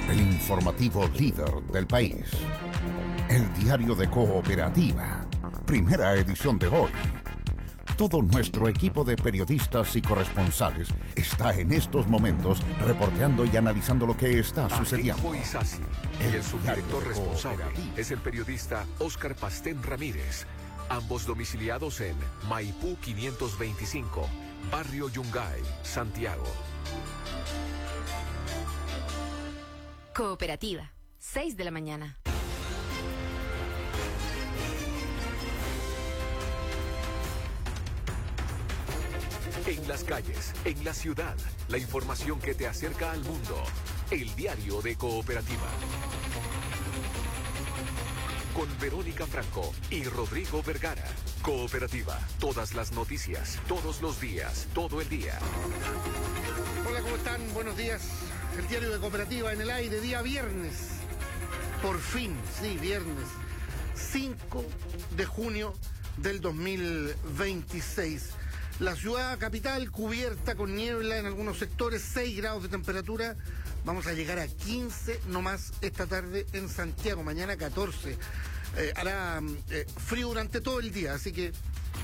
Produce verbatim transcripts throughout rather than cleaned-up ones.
el informativo líder del país. El diario de Cooperativa, primera edición de hoy. Todo nuestro equipo de periodistas y corresponsales está en estos momentos reporteando y analizando lo que está sucediendo. Isasi, y el subdirector responsable es el periodista Óscar Pastén Ramírez, ambos domiciliados en Maipú quinientos veinticinco, Barrio Yungay, Santiago. Cooperativa, seis de la mañana. En las calles, en la ciudad, la información que te acerca al mundo. El diario de Cooperativa. Con Verónica Franco y Rodrigo Vergara. Cooperativa, todas las noticias, todos los días, todo el día. Hola, ¿cómo están? Buenos días. El diario de Cooperativa en el aire, día viernes. Por fin, sí, viernes. cinco de junio del dos mil veintiséis. La ciudad capital cubierta con niebla en algunos sectores, seis grados de temperatura. Vamos a llegar a quince nomás esta tarde en Santiago, mañana catorce. Eh, hará eh, frío durante todo el día, así que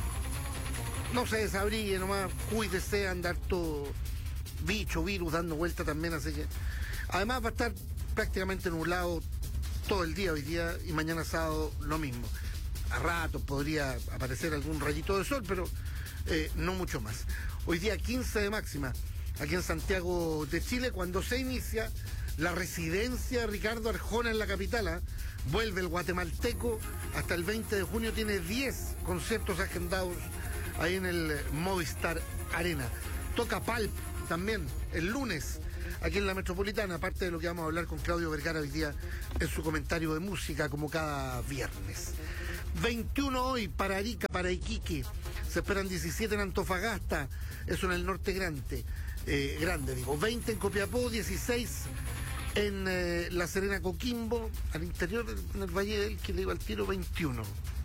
no se desabrigue nomás, cuídese, andar todo bicho, virus dando vuelta también, así que además va a estar prácticamente nublado todo el día hoy día y mañana sábado lo mismo. A ratos podría aparecer algún rayito de sol, pero eh, no mucho más. Hoy día quince de máxima aquí en Santiago de Chile, cuando se inicia la residencia de Ricardo Arjona en la capital. ¿eh? Vuelve el guatemalteco, hasta el veinte de junio tiene diez conciertos agendados ahí en el Movistar Arena. Toca Palp también el lunes aquí en la Metropolitana, aparte de lo que vamos a hablar con Claudio Vergara hoy día en su comentario de música como cada viernes. veintiuno hoy para Arica, para Iquique. Se esperan diecisiete en Antofagasta, eso en el norte grande, eh, grande digo. veinte en Copiapó, dieciséis en eh, La Serena, Coquimbo, al interior, en el Valle del que le iba al tiro, veintiuno.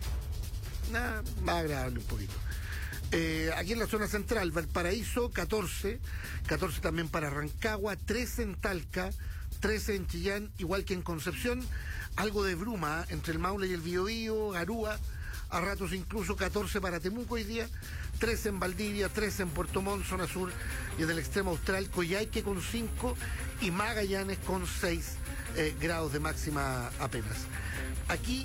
Nada, más agradable un poquito. Eh, aquí en la zona central, Valparaíso, catorce, catorce también para Rancagua, trece en Talca, trece en Chillán, igual que en Concepción, algo de bruma ¿eh? entre el Maule y el Biobío, Garúa, a ratos incluso catorce para Temuco hoy día, trece en Valdivia, trece en Puerto Montt, zona sur, y en el extremo austral, Coyhaique con cinco y Magallanes con seis eh, grados de máxima apenas. Aquí,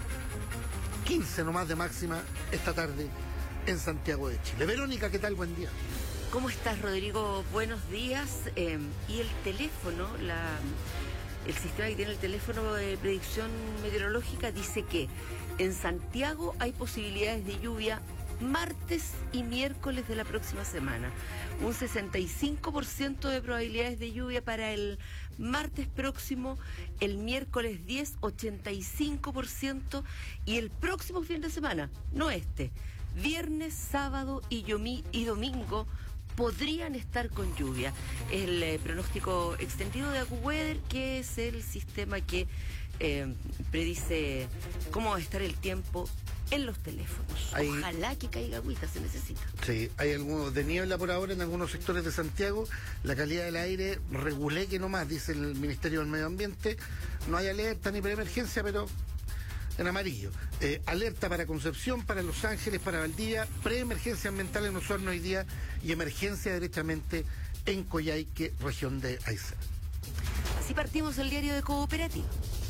quince nomás de máxima esta tarde en Santiago de Chile. Verónica, ¿qué tal? Buen día. ¿Cómo estás, Rodrigo? Buenos días. Eh, y el teléfono, la, el sistema que tiene el teléfono de predicción meteorológica dice que en Santiago hay posibilidades de lluvia martes y miércoles de la próxima semana. Un sesenta y cinco por ciento de probabilidades de lluvia para el martes próximo, el miércoles diez, ochenta y cinco por ciento, y el próximo fin de semana, no este, viernes, sábado y, yomi, y domingo podrían estar con lluvia. El eh, pronóstico extendido de AccuWeather, que es el sistema que eh, predice cómo va a estar el tiempo en los teléfonos. Hay, Ojalá que caiga agüita, se necesita. Sí, hay algunos de niebla por ahora en algunos sectores de Santiago. La calidad del aire regulé que nomás, dice el Ministerio del Medio Ambiente. No hay alerta ni preemergencia, pero en amarillo. Eh, alerta para Concepción, para Los Ángeles, para Valdivia, preemergencia ambiental en Osorno hoy día y emergencia derechamente en Coyhaique, región de Aysén. Así partimos el diario de Cooperativa.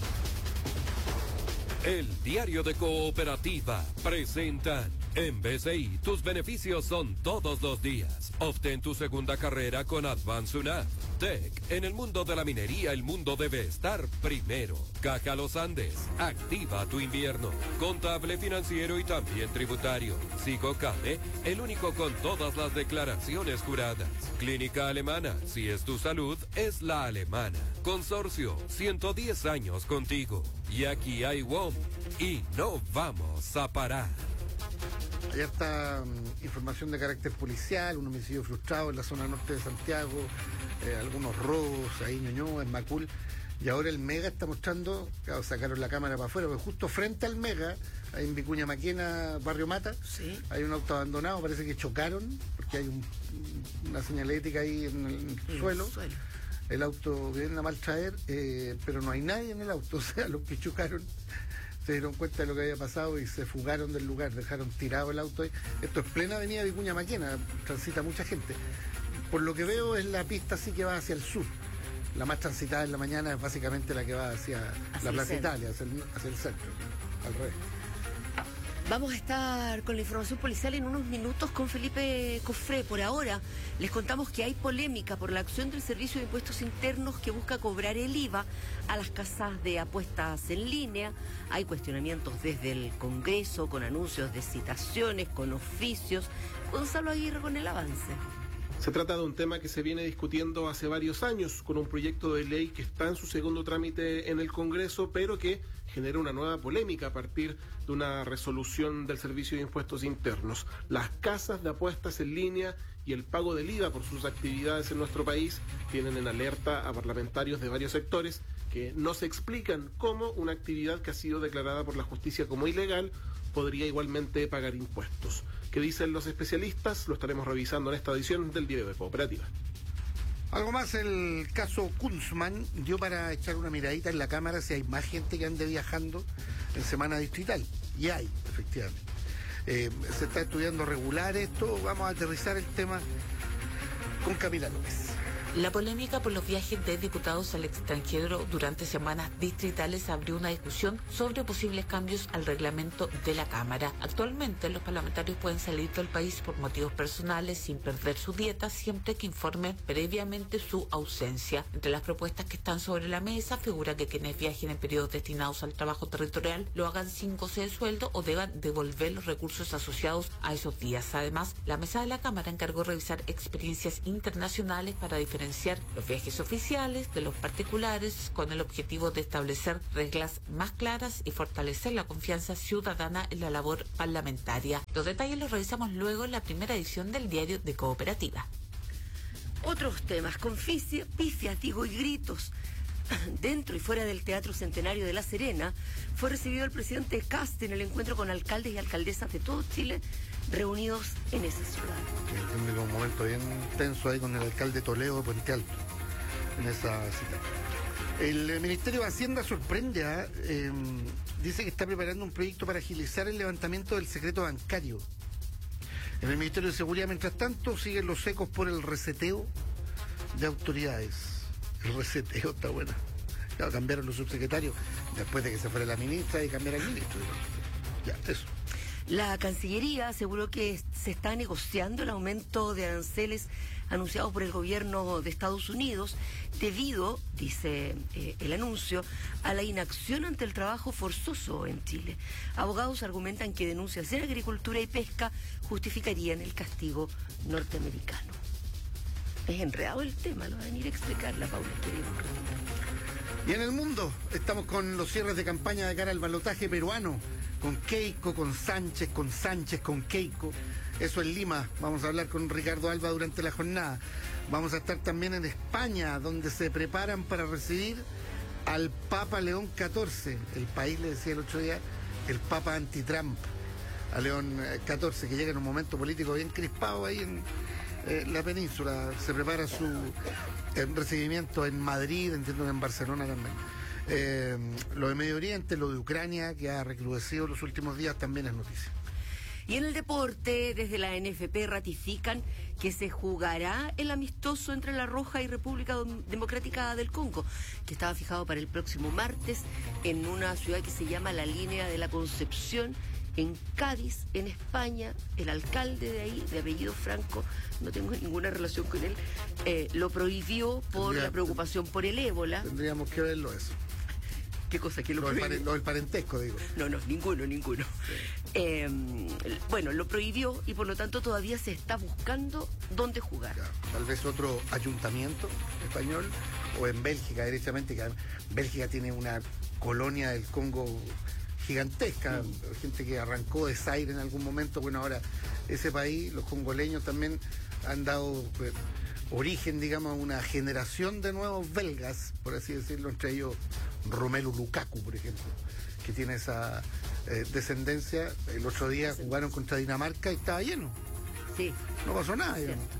El diario de Cooperativa presenta en B C I, tus beneficios son todos los días. Obtén tu segunda carrera con Advance U N A V. Tech, en el mundo de la minería el mundo debe estar primero. Caja Los Andes, activa tu invierno. Contable, financiero y también tributario. Sigocade, el único con todas las declaraciones juradas. Clínica Alemana, si es tu salud, es la alemana. Consorcio, ciento diez años contigo. Y aquí hay W O M y no vamos a parar. Allá está um, información de carácter policial, un homicidio frustrado en la zona norte de Santiago, eh, algunos robos ahí en Ñuñoa, en Macul, y ahora el Mega está mostrando, claro, sacaron la cámara para afuera, pero justo frente al Mega, ahí en Vicuña Maquena, Barrio Mata, sí, hay un auto abandonado, parece que chocaron, porque hay un, una señalética ahí en el, en el en suelo, el suelo. el auto viene a mal traer, eh, pero no hay nadie en el auto, o sea, los que chocaron se dieron cuenta de lo que había pasado y se fugaron del lugar, dejaron tirado el auto ahí. Esto es plena avenida Vicuña Maquena, transita mucha gente. Por lo que veo es la pista sí que va hacia el sur. La más transitada en la mañana es básicamente la que va hacia, hacia la Plaza Italia, hacia el, hacia el centro, al revés. Vamos a estar con la información policial en unos minutos con Felipe Cofré. Por ahora, les contamos que hay polémica por la acción del Servicio de Impuestos Internos que busca cobrar el I V A a las casas de apuestas en línea. Hay cuestionamientos desde el Congreso, con anuncios de citaciones, con oficios. Gonzalo Aguirre con el avance. Se trata de un tema que se viene discutiendo hace varios años con un proyecto de ley que está en su segundo trámite en el Congreso, pero que genera una nueva polémica a partir de una resolución del Servicio de Impuestos Internos. Las casas de apuestas en línea y el pago del I V A por sus actividades en nuestro país tienen en alerta a parlamentarios de varios sectores que no se explican cómo una actividad que ha sido declarada por la justicia como ilegal podría igualmente pagar impuestos. ¿Qué dicen los especialistas? Lo estaremos revisando en esta edición del Diario de Cooperativa. Algo más, el caso Kunzman dio para echar una miradita en la Cámara si hay más gente que ande viajando en semana distrital. Y hay, efectivamente. Eh, se está estudiando regular esto. Vamos a aterrizar el tema con Camila López. La polémica por los viajes de diputados al extranjero durante semanas distritales abrió una discusión sobre posibles cambios al reglamento de la Cámara. Actualmente los parlamentarios pueden salir del país por motivos personales sin perder su dieta siempre que informen previamente su ausencia. Entre las propuestas que están sobre la mesa figura que quienes viajen en periodos destinados al trabajo territorial lo hagan sin goce de sueldo o deban devolver los recursos asociados a esos días. Además, la mesa de la Cámara encargó revisar experiencias internacionales para diferenciar los viajes oficiales de los particulares con el objetivo de establecer reglas más claras y fortalecer la confianza ciudadana en la labor parlamentaria. Los detalles los revisamos luego en la primera edición del Diario de Cooperativa. Otros temas, con pifias, digo, y gritos. Dentro y fuera del Teatro Centenario de La Serena, fue recibido el presidente Kast en el encuentro con alcaldes y alcaldesas de todo Chile reunidos en esa ciudad. Sí, un momento bien tenso ahí con el alcalde Toledo de Puente Alto, en esa cita. El Ministerio de Hacienda sorprende, ¿eh? Eh, dice que está preparando un proyecto para agilizar el levantamiento del secreto bancario. En el Ministerio de Seguridad, mientras tanto, siguen los ecos por el reseteo de autoridades. El reseteo está bueno. Claro, cambiaron los subsecretarios después de que se fuera la ministra y cambiara el ministro. Ya, eso. La Cancillería aseguró que se está negociando el aumento de aranceles anunciados por el gobierno de Estados Unidos debido, dice eh, el anuncio, a la inacción ante el trabajo forzoso en Chile. Abogados argumentan que denuncias en agricultura y pesca justificarían el castigo norteamericano. Es enredado el tema, lo va a venir a explicar la Paula. Y en el mundo estamos con los cierres de campaña de cara al balotaje peruano, con Keiko, con Sánchez, con Sánchez, con Keiko. Eso en Lima. Vamos a hablar con Ricardo Alba durante la jornada. Vamos a estar también en España, donde se preparan para recibir al Papa León catorce. El país le decía el otro día, el Papa anti-Trump, a León catorce, que llega en un momento político bien crispado ahí en eh, la península. Se prepara su eh, recibimiento en Madrid, entiendo que en Barcelona también. Eh, lo de Medio Oriente, lo de Ucrania, que ha recrudecido los últimos días, también es noticia. Y en el deporte, desde la N F P ratifican que se jugará el amistoso entre La Roja y República Democrática del Congo, que estaba fijado para el próximo martes en una ciudad que se llama La Línea de la Concepción, en Cádiz, en España. El alcalde de ahí, de apellido Franco, no tengo ninguna relación con él, eh, lo prohibió por Tendría, la preocupación por el ébola. Tendríamos que verlo eso. ¿Qué cosa? ¿Qué lo, lo, del pare, lo del parentesco, digo. No, no, ninguno, ninguno. Sí. Eh, bueno, lo prohibió y por lo tanto todavía se está buscando dónde jugar. Ya, tal vez otro ayuntamiento español o en Bélgica directamente, que Bélgica tiene una colonia del Congo gigantesca, mm. gente que arrancó de Zaire en algún momento. Bueno, ahora ese país, los congoleños también han dado pues, origen, digamos, a una generación de nuevos belgas, por así decirlo, entre ellos Romelu Lukaku, por ejemplo, que tiene esa eh, descendencia. El otro día jugaron contra Dinamarca y estaba lleno. Sí. No pasó nada, digamos.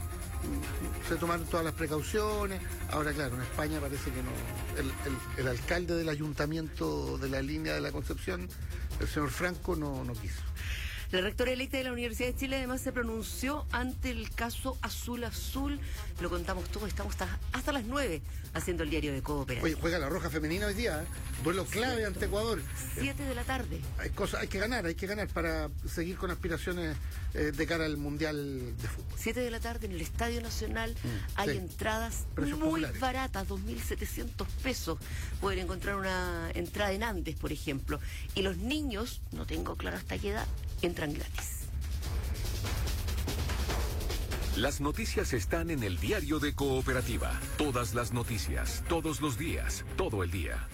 se tomaron todas las precauciones. Ahora, claro, en España parece que no. El, el, el alcalde del ayuntamiento de la línea de la Concepción, el señor Franco, no, no quiso. La rectora electa de la Universidad de Chile además se pronunció ante el caso Azul Azul. Lo contamos todo, estamos hasta, hasta las nueve haciendo el diario de Cooperativa. Oye, juega la Roja Femenina hoy día, ¿eh? Duelo clave sí, ante Ecuador. Siete de la tarde. Hay cosas, hay que ganar, hay que ganar para seguir con aspiraciones eh, de cara al Mundial de Fútbol. Siete de la tarde en el Estadio Nacional mm, hay sí. entradas Precios muy populares. baratas, dos mil setecientos pesos. Pueden encontrar una entrada en Andes, por ejemplo. Y los niños, no tengo claro hasta qué edad, entran gratis. Las noticias están en el diario de Cooperativa. Todas las noticias, todos los días, todo el día.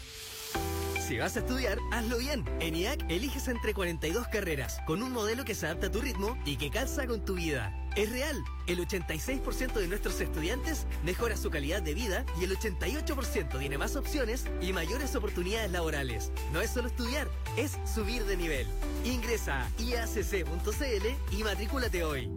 Si vas a estudiar, hazlo bien. En I A C eliges entre cuarenta y dos carreras, con un modelo que se adapta a tu ritmo y que calza con tu vida. Es real, el ochenta y seis por ciento de nuestros estudiantes mejora su calidad de vida y el ochenta y ocho por ciento tiene más opciones y mayores oportunidades laborales. No es solo estudiar, es subir de nivel. Ingresa a i a c c punto c l y matrículate hoy.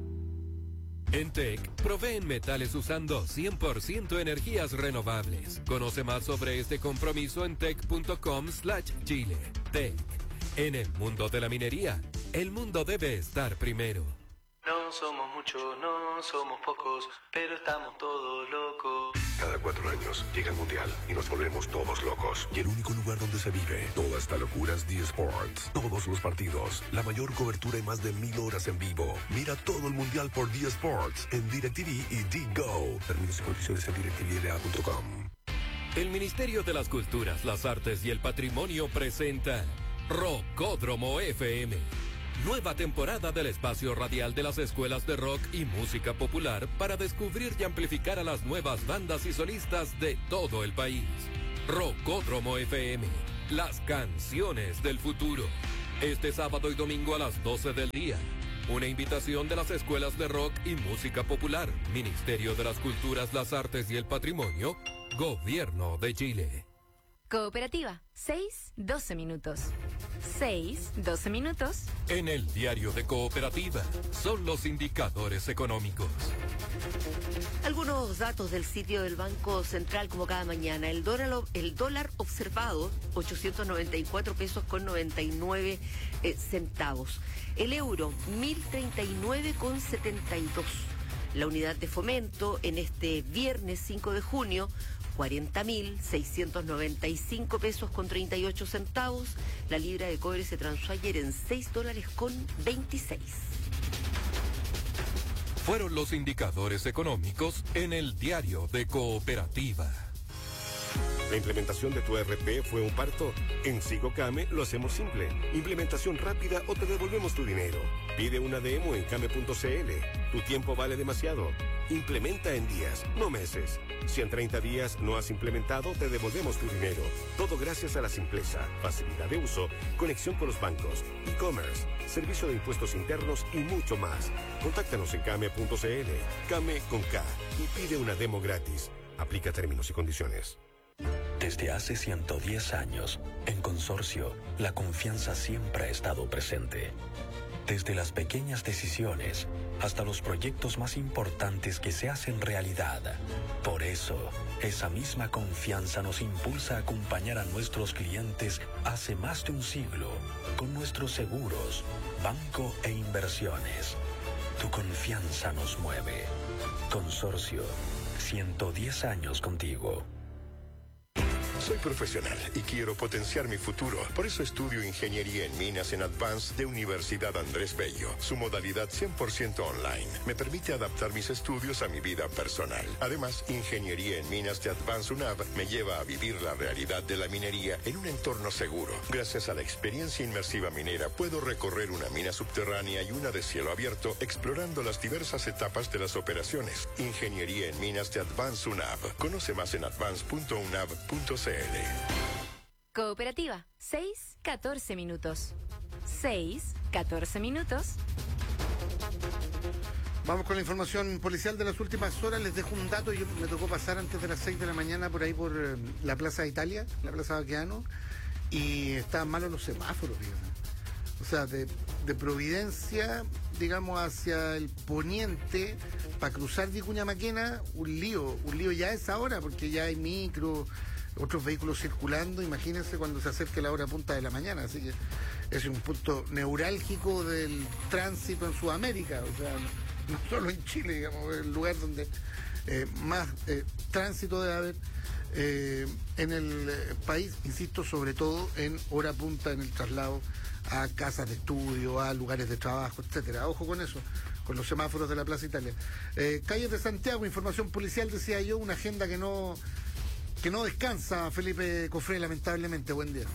En T E C, proveen metales usando cien por ciento energías renovables. Conoce más sobre este compromiso en tec punto com slash chile. T E C. En el mundo de la minería, el mundo debe estar primero. No somos muchos, no somos pocos, pero estamos todos locos. Cada cuatro años llega el Mundial y nos volvemos todos locos. Y el único lugar donde se vive toda esta locura es D Sports. Todos los partidos, la mayor cobertura y más de mil horas en vivo. Mira todo el Mundial por D Sports en DirecTV y D-Go. Términos y condiciones en direct t v l a punto com. El Ministerio de las Culturas, las Artes y el Patrimonio presenta Rockódromo F M. Nueva temporada del espacio radial de las escuelas de rock y música popular para descubrir y amplificar a las nuevas bandas y solistas de todo el país. Rockódromo F M, las canciones del futuro. Este sábado y domingo a las doce del día. Una invitación de las escuelas de rock y música popular, Ministerio de las Culturas, las Artes y el Patrimonio, Gobierno de Chile. Cooperativa, seis, doce minutos. seis, doce minutos. En el diario de Cooperativa, son los indicadores económicos. Algunos datos del sitio del Banco Central como cada mañana. El dólar, el dólar observado, ochocientos noventa y cuatro pesos con noventa y nueve eh, centavos. El euro, mil treinta y nueve con setenta y dos. La unidad de fomento en este viernes cinco de junio, cuarenta mil seiscientos noventa y cinco pesos con treinta y ocho centavos. La libra de cobre se transó ayer en seis dólares con veintiséis. Fueron los indicadores económicos en el diario de Cooperativa. ¿La implementación de tu E R P fue un parto? En Sigocame lo hacemos simple. Implementación rápida o te devolvemos tu dinero. Pide una demo en came punto c l. Tu tiempo vale demasiado. Implementa en días, no meses. Si en treinta días no has implementado, te devolvemos tu dinero. Todo gracias a la simpleza, facilidad de uso, conexión con los bancos, e-commerce, servicio de impuestos internos y mucho más. Contáctanos en came punto c l. Came con K y pide una demo gratis. Aplica términos y condiciones. Desde hace ciento diez años, en Consorcio, la confianza siempre ha estado presente. Desde las pequeñas decisiones hasta los proyectos más importantes que se hacen realidad. Por eso, esa misma confianza nos impulsa a acompañar a nuestros clientes hace más de un siglo con nuestros seguros, banco e inversiones. Tu confianza nos mueve. Consorcio, ciento diez años contigo. Soy profesional y quiero potenciar mi futuro. Por eso estudio Ingeniería en Minas en Advance de Universidad Andrés Bello. Su modalidad cien por ciento online me permite adaptar mis estudios a mi vida personal. Además, Ingeniería en Minas de Advance UNAV me lleva a vivir la realidad de la minería en un entorno seguro. Gracias a la experiencia inmersiva minera, puedo recorrer una mina subterránea y una de cielo abierto, explorando las diversas etapas de las operaciones. Ingeniería en Minas de Advance UNAV. Conoce más en advance punto unav punto c l. Cooperativa, seis, catorce minutos. seis, catorce minutos. Vamos con la información policial de las últimas horas. Les dejo un dato. Yo me tocó pasar antes de las seis de la mañana por ahí por eh, la Plaza de Italia, la Plaza Baqueano, y estaban malos los semáforos, fíjate. o sea, de, de Providencia, digamos, hacia el poniente, para cruzar Vicuña Maquena, un lío, un lío ya es ahora, porque ya hay micro, otros vehículos circulando, imagínense cuando se acerque la hora punta de la mañana, así que es un punto neurálgico del tránsito en Sudamérica, o sea, no solo en Chile, digamos, es el lugar donde eh, más eh, tránsito debe haber eh, en el eh, país, insisto, sobre todo en hora punta, en el traslado a casas de estudio, a lugares de trabajo, etcétera. Ojo con eso, con los semáforos de la Plaza Italia. Eh, calles de Santiago, información policial, decía yo, una agenda que no que no descansa, Felipe Cofré, lamentablemente. Buen día.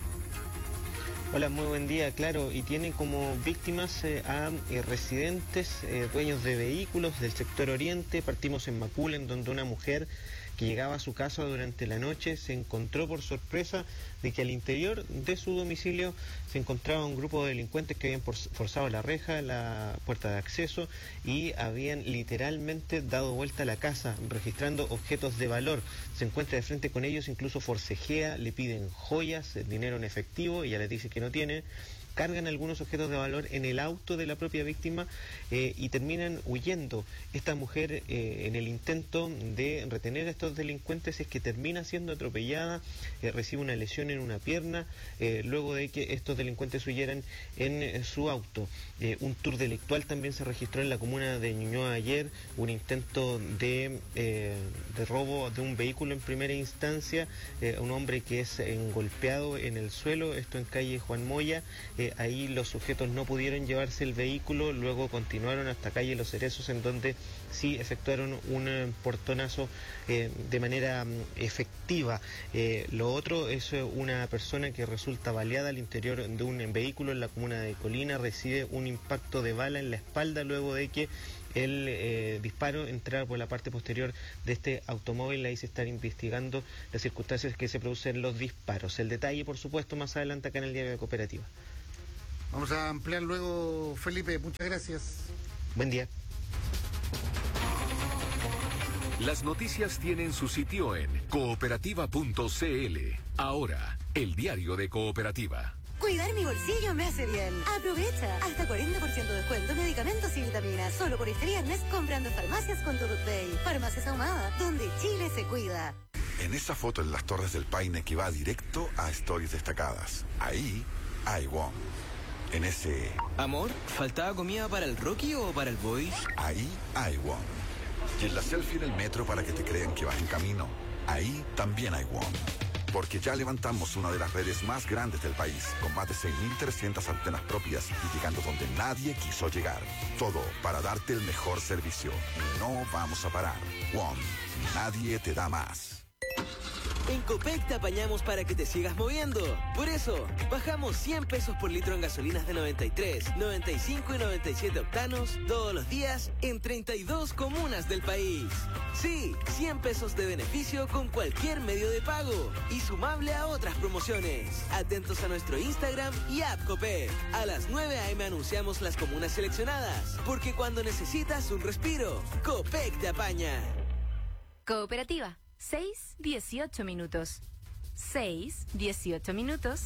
Hola, muy buen día, claro, y tiene como víctimas eh, a eh, residentes, eh, dueños de vehículos del sector oriente. Partimos en Macul, en donde una mujer que llegaba a su casa durante la noche se encontró por sorpresa de que al interior de su domicilio se encontraba un grupo de delincuentes que habían forzado la reja, la puerta de acceso, y habían literalmente dado vuelta a la casa, registrando objetos de valor. Se encuentra de frente con ellos, incluso forcejea, le piden joyas, dinero en efectivo, y ella les dice que no tiene. Cargan algunos objetos de valor en el auto de la propia víctima eh, y terminan huyendo. Esta mujer, eh, en el intento de retener a estos delincuentes, es que termina siendo atropellada, eh, recibe una lesión en una pierna, eh, luego de que estos delincuentes huyeran en eh, su auto. Eh, un tour delictual también se registró en la comuna de Ñuñoa ayer, un intento de, eh, de robo de un vehículo en primera instancia, eh, un hombre que es eh, golpeado en el suelo, esto en calle Juan Moya. Eh, ahí los sujetos no pudieron llevarse el vehículo, luego continuaron hasta calle Los Cerezos, en donde sí efectuaron un eh, portonazo eh, de manera um, efectiva. Eh, lo otro es eh, una persona que resulta baleada al interior de un vehículo en la comuna de Colina, recibe un impacto de bala en la espalda luego de que el eh, disparo entrara por la parte posterior de este automóvil. Ahí se están investigando las circunstancias que se producen los disparos. El detalle, por supuesto, más adelante acá en el Diario de Cooperativa. Vamos a ampliar luego, Felipe. Muchas gracias. Buen día. Las noticias tienen su sitio en cooperativa punto c l. Ahora, el Diario de Cooperativa. Cuidar mi bolsillo me hace bien. Aprovecha hasta cuarenta por ciento de descuento en medicamentos y vitaminas. Solo por este viernes comprando farmacias con Todo Day. Farmacias Ahumada, donde Chile se cuida. En esa foto en las Torres del Paine que va directo a Stories Destacadas. Ahí hay Wong. En ese... Amor, ¿faltaba comida para el Rocky o para el Boy? Ahí hay Wong. Y en la selfie en el metro para que te crean que vas en camino. Ahí también hay Wong. Porque ya levantamos una de las redes más grandes del país, con más de seis mil trescientas antenas propias y llegando donde nadie quiso llegar. Todo para darte el mejor servicio. Y no vamos a parar. Wong, nadie te da más. En Copec te apañamos para que te sigas moviendo. Por eso, bajamos cien pesos por litro en gasolinas de noventa y tres, noventa y cinco y noventa y siete octanos todos los días en treinta y dos comunas del país. Sí, cien pesos de beneficio con cualquier medio de pago y sumable a otras promociones. Atentos a nuestro Instagram y app Copec. A las nueve a eme anunciamos las comunas seleccionadas, porque cuando necesitas un respiro, Copec te apaña. Cooperativa. seis, dieciocho minutos. seis, dieciocho minutos.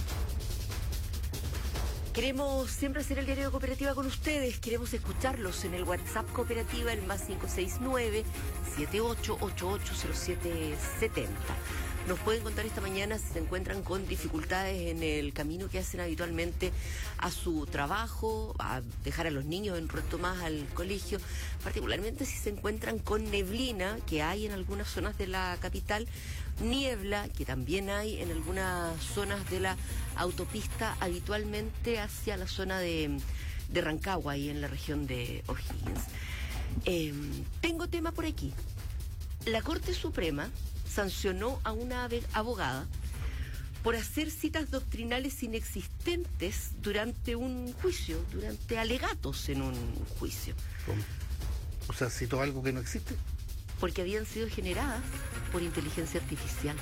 Queremos siempre hacer el Diario de Cooperativa con ustedes. Queremos escucharlos en el WhatsApp Cooperativa, el más cinco seis nueve, siete ocho ocho ocho cero siete siete cero. Nos pueden contar esta mañana si se encuentran con dificultades en el camino que hacen habitualmente a su trabajo, a dejar a los niños en un rato más al colegio, particularmente si se encuentran con neblina, que hay en algunas zonas de la capital, niebla, que también hay en algunas zonas de la autopista, habitualmente hacia la zona de, de Rancagua, y en la región de O'Higgins. Eh, tengo tema por aquí. La Corte Suprema sancionó a una abogada por hacer citas doctrinales inexistentes durante un juicio, durante alegatos en un juicio. ¿Cómo? O sea, citó algo que no existe. Porque habían sido generadas por inteligencia artificial.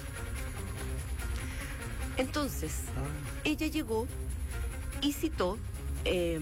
Entonces, ah. ella llegó y citó eh,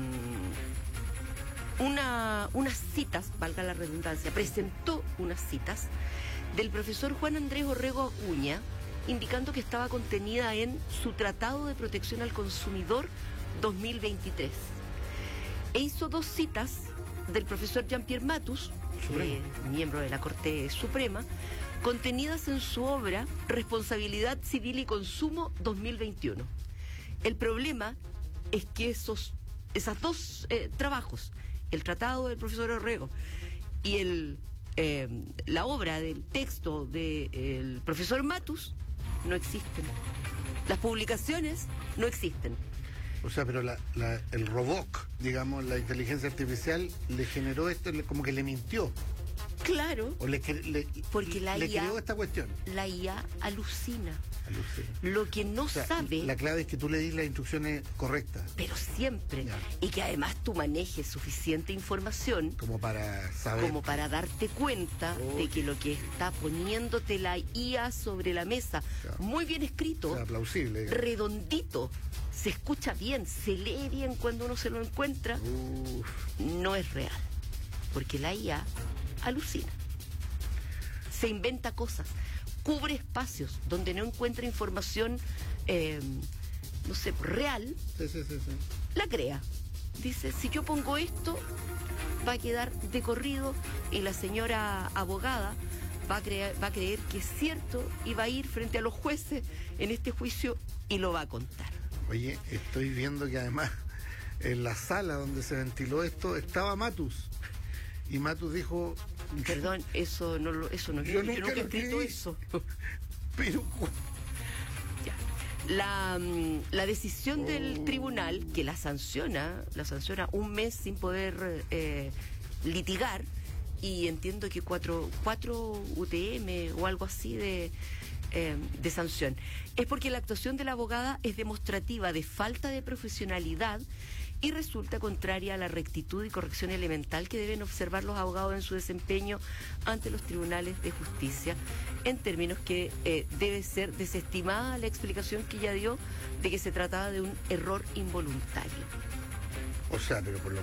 una, unas citas, valga la redundancia, presentó unas citas del profesor Juan Andrés Orrego Acuña, indicando que estaba contenida en su Tratado de Protección al Consumidor dos mil veintitrés. E hizo dos citas del profesor Jean-Pierre Matus, eh, miembro de la Corte Suprema, contenidas en su obra Responsabilidad Civil y Consumo dos mil veintiuno. El problema es que esos, esos dos eh, trabajos, el tratado del profesor Orrego y el, eh, la obra del texto del profesor Matus, no existen. Las publicaciones no existen. O sea, pero la, la, el Roboc, digamos, la inteligencia artificial, le generó esto, le, como que le mintió. Claro. O le, le, porque la le I A, creó esta cuestión. La I A alucina. Alucina. Lo que no o sea, sabe... La clave es que tú le dis las instrucciones correctas. Pero siempre. Ya. Y que además tú manejes suficiente información... Como para saber... Como para darte cuenta oh, de que lo que está poniéndote la I A sobre la mesa, ya. Muy bien escrito, o sea, plausible, redondito, se escucha bien, se lee bien cuando uno se lo encuentra, Uf. No es real. Porque la I A alucina. Se inventa cosas, cubre espacios donde no encuentra información, eh, no sé, real, sí, sí, sí, sí. La crea. Dice, si yo pongo esto, va a quedar de corrido y la señora abogada va a, creer, va a creer que es cierto y va a ir frente a los jueces en este juicio y lo va a contar. Oye, estoy viendo que además en la sala donde se ventiló esto estaba Matus. Y Matus dijo... Perdón, eso no lo, eso no yo, yo nunca he escrito creí. eso. Pero... Ya. La, la decisión oh. del tribunal, que la sanciona, la sanciona un mes sin poder eh, litigar, y entiendo que cuatro, cuatro U T M o algo así de... Eh, de sanción, es porque la actuación de la abogada es demostrativa de falta de profesionalidad y resulta contraria a la rectitud y corrección elemental que deben observar los abogados en su desempeño ante los tribunales de justicia, en términos que eh, debe ser desestimada la explicación que ella dio de que se trataba de un error involuntario. O sea, pero por lo